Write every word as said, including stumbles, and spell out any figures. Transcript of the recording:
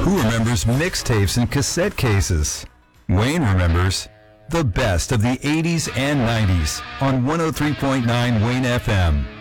Who remembers mixtapes and cassette cases? Wayne remembers the best of the eighties and nineties on one oh three point nine Wayne F M.